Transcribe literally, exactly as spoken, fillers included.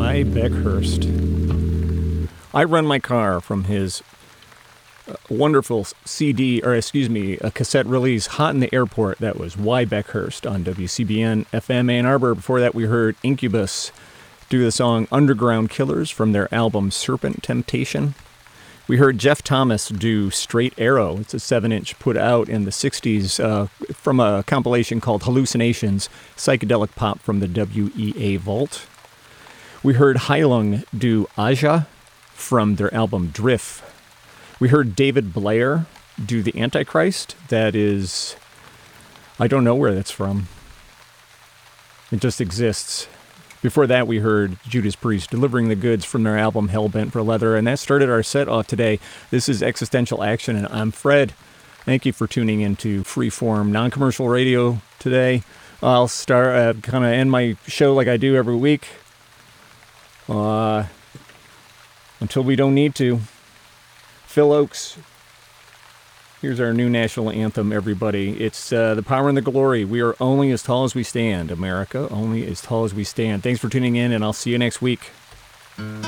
Wy Beckhurst. I Run My Car from his uh, wonderful C D, or excuse me, a cassette release, Hot in the Airport. That was Wy Beckhurst on W C B N F M Ann Arbor. Before that, we heard Incubus do the song Underground Killers from their album Serpent Temptation. We heard Jeff Thomas do Straight Arrow. It's a seven-inch put out in the sixties uh, from a compilation called Hallucinations, psychedelic pop from the W E A Vault. We heard Heilung do Aja from their album Drift. We heard David Blair do The Antichrist. That is, I don't know where that's from. It just exists. Before that, we heard Judas Priest delivering the goods from their album Hellbent for Leather, and that started our set off today. This is Existential Action, and I'm Fred. Thank you for tuning into freeform, non-commercial radio today. I'll start, uh, kind of end my show like I do every week, uh, until we don't need to. Phil Oakes. Here's our new national anthem, everybody. It's uh, The Power and the Glory. We are only as tall as we stand, America. Only as tall as we stand. Thanks for tuning in, and I'll see you next week.